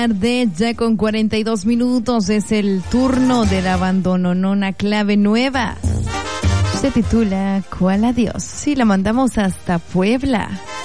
tarde, ya con 42 minutos, es el turno del abandono, una clave nueva. Se titula ¿Cuál adiós? Sí, la mandamos hasta Puebla.